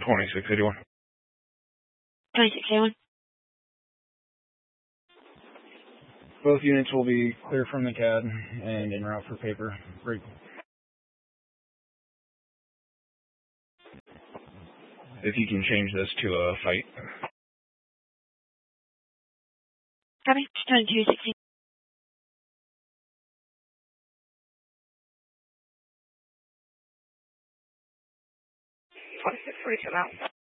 2681. 2681. Both units will be clear from the CAD and en route for paper. Great. If you can change this to a fight. Copy. 2216. Come out.